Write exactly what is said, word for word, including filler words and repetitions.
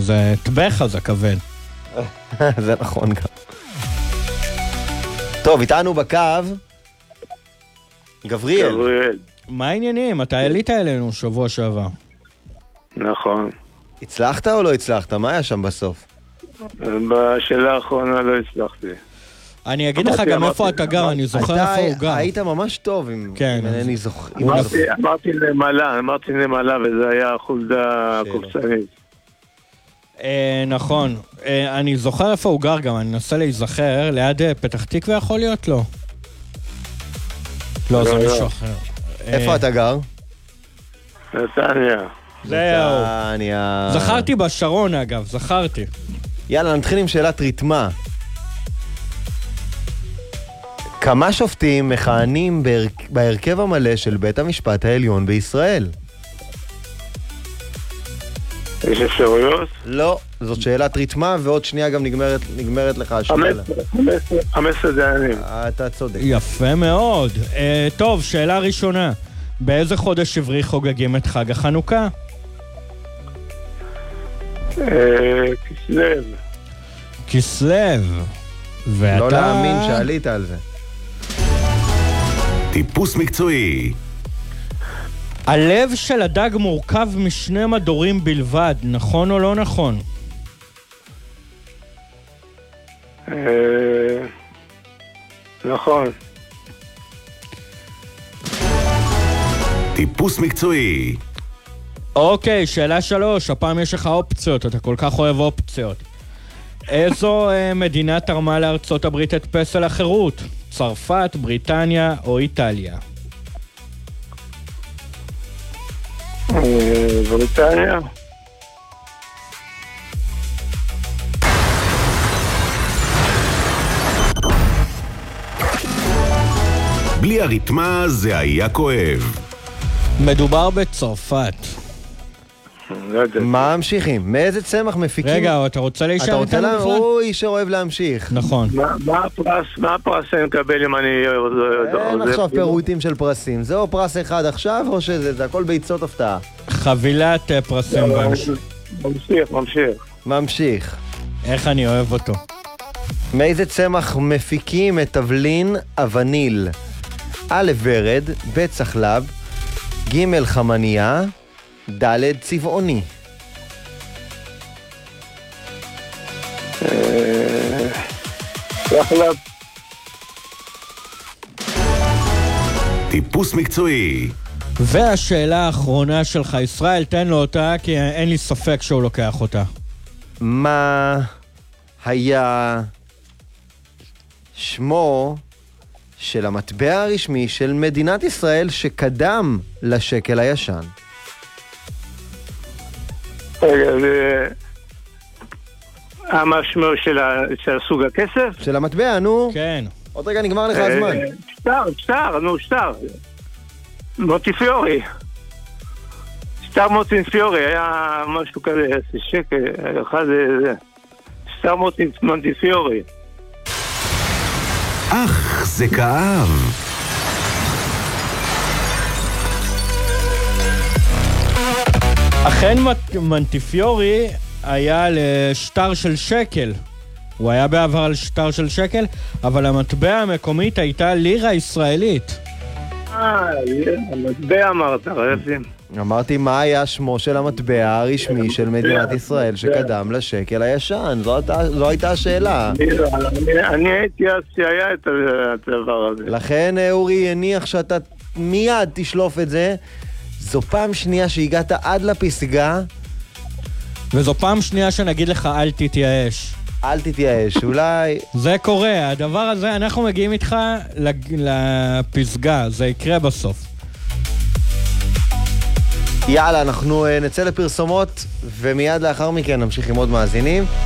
זה טבחה, זה כבד. זה נכון גם. טוב, איתנו בקו, גבריאל. גבריאל. מה העניינים? אתה העלית אלינו שבוע שעבר. נכון. הצלחת או לא הצלחת? מה היה שם בסוף? בשאלה האחרונה לא הצלחתי. אני אגיד לך גם איפה אתה גר, אני זוכר איפה הוא גר. היית ממש טוב אם אינני זוכר. אמרתי נמלה, אמרתי נמלה וזה היה חולדה קופצנית. נכון, אני זוכר איפה הוא גר גם, אני אנסה להיזכר, ליד פתח תקווה יכול להיות? לא. לא, זה מישהו אחר. איפה אתה גר? נתניה. זהו. נתניה. זכרתי בשרון אגב, זכרתי. יאללה, נתחיל עם שאלת ריתמה. כמה שופטים מכהנים בהרכב המלא של בית המשפט העליון בישראל? יש אפשרויות? לא, זאת שאלת ריתמה, ועוד שנייה גם נגמרת, נגמרת לך השאלה. חמש עשרה דיינים. אתה צודק. יפה מאוד. אה, טוב, שאלה ראשונה. באיזה חודש עברי חוגגים את חג החנוכה? אה, כסלו. כסלו. ואתה... לא להאמין שעלית על זה. טיפוס מקצועי. הלב של הדג מורכב משני מדורים בלבד, נכון או לא נכון? נכון. טיפוס מקצועי. אוקיי, שאלה שלוש, הפעם יש לך אופציות, אתה כל כך אוהב אופציות. איזו מדינה תרמה לארצות הברית את פסל החירות? צרפת, בריטניה או איטליה? בריטניה. בלי הריתמה זה היה כואב. מדובר בצרפת. מה ממשיכים? מאיזה צמח מפיקים? רגע, אתה רוצה להישאר אתה רוצה איתנו בכלל? הוא איש שאוהב להמשיך. נכון. מה הפרס? מה הפרס שאני מקבל אם אני... אין עכשיו פירוטים של פרסים. זה או פרס אחד עכשיו או שזה, זה הכל ביצות הפתעה. חבילת פרסים בהמשך. ממשיך, ממשיך. ממשיך. איך אני אוהב אותו. מאיזה צמח מפיקים את תבלין אבניל? א' ורד, ב' צחלב, ג' חמניה, ד' צבעוני. צחלב. טיפוס מקצועי. והשאלה האחרונה שלך, ישראל, תן לו אותה, כי אין לי ספק שהוא לוקח אותה. מה היה שמו של המטבע הרשמי של מדינת ישראל שקדם לשקל הישן? רגע, זה... מה שמו של סוג הכסף? של המטבע, נו. כן. עוד רגע נגמר לך הזמן. שטר, שטר, נו, שטר. מונטיפיורי. שטר מונטיפיורי, היה משהו כזה, שקל, אחד זה... שטר מונטיפיורי. אך, זה כאב. אכן מונטיפיורי היה לשטר של שקל. הוא היה בעבר על שטר של שקל, אבל המטבע המקומית הייתה לירה ישראלית. אה, המטבע אמרת, רפים. אמרתי מה היה שמו של המטבע הרשמי של מדינת ישראל שקדם לשקל הישן. זו הייתה השאלה. אני הייתי אז שהיה את הדבר הזה. לכן אורי הניח שאתה מיד תשלוף את זה. זו פעם שנייה שהגעת עד לפסגה. וזו פעם שנייה שנגיד לך אל תתייאש. אל תתייאש, אולי... זה קורה, הדבר הזה, אנחנו מגיעים איתך לפסגה, זה יקרה בסוף. יאללה, אנחנו נצא לפרסומות, ומיד לאחר מכן נמשיך עם עוד מאזינים.